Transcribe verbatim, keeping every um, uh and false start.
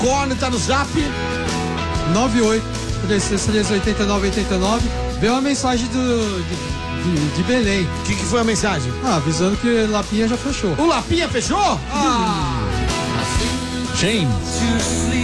Corne tá no zap. nove oito três três oito nove oito nove. Veio uma mensagem do, de, de, de Belém. O que, que foi a mensagem? Ah, avisando que Lapinha já fechou. O Lapinha fechou? Ah! James.